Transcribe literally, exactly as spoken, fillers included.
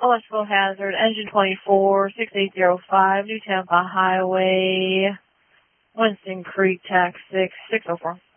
electrical hazard, engine twenty-four, six eight zero five, New Tampa Highway, Winston Creek, tax six six oh four.